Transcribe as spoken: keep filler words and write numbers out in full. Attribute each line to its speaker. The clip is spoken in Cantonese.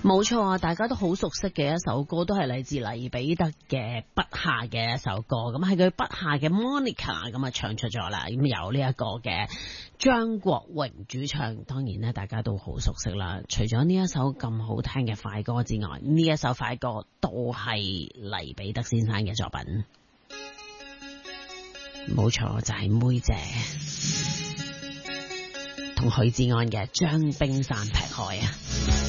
Speaker 1: 冇錯啊，大家都好熟悉嘅一首歌，都係嚟自黎彼得嘅筆下嘅一首歌。咁係佢筆下嘅 Monica 咁啊唱出咗啦。咁有呢一個嘅張國榮主唱，當然咧大家都好熟悉啦。除咗呢一首咁好聽嘅快歌之外，呢一首快歌都係黎彼得先生嘅作品。冇錯，就係妹姐同許志安嘅將冰山劈開啊！